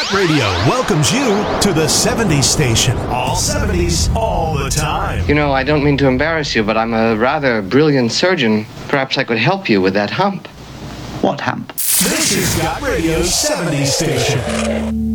Gut Radio welcomes you to the 70s station. All 70s, all the time. You know, I don't mean to embarrass you, but I'm a rather brilliant surgeon. Perhaps I could help you with that hump. What hump? This is Gut Radio's 70s station.